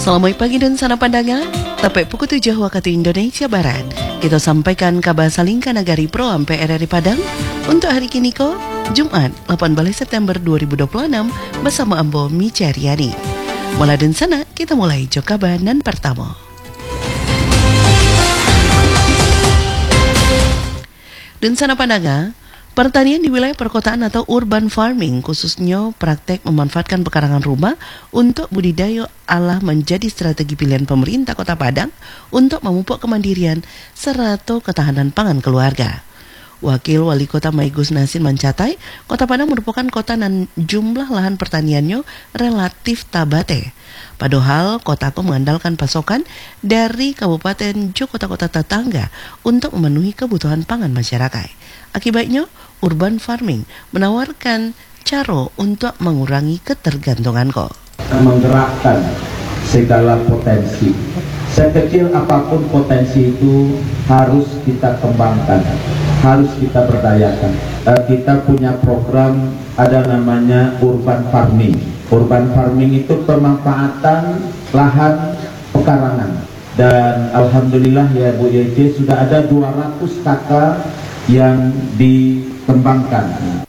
Selamat pagi dan sana pandangan. Tepat pukul 7 waktu Indonesia Barat, kita sampaikan kabar Salingka Nagari Pro Ampe RRI Padang untuk hari kini ko, Jumat 18 September 2026 bersama Ambo Micariani. Mulai dan sana kita mulai jo kabar nan pertama. Dan sana pandangan, pertanian di wilayah perkotaan atau urban farming khususnya praktek memanfaatkan pekarangan rumah untuk budidaya alah menjadi strategi pilihan pemerintah Kota Padang untuk memupuk kemandirian serta ketahanan pangan keluarga. Wakil Wali Kota Maigus Nasin mencatai, Kota Padang merupakan kota dan jumlah lahan pertaniannya relatif tabate. Padahal kotaku mengandalkan pasokan dari kabupaten jo kota-kota tetangga untuk memenuhi kebutuhan pangan masyarakat. Akibatnya, urban farming menawarkan cara untuk mengurangi ketergantungan kok. Menggerakkan segala potensi. Sekecil apapun potensi itu harus kita kembangkan, harus kita berdayakan. Kita punya program ada namanya urban farming. Urban farming itu pemanfaatan lahan pekarangan. Dan alhamdulillah ya Bu Yece sudah ada 200 kakak yang dikembangkan.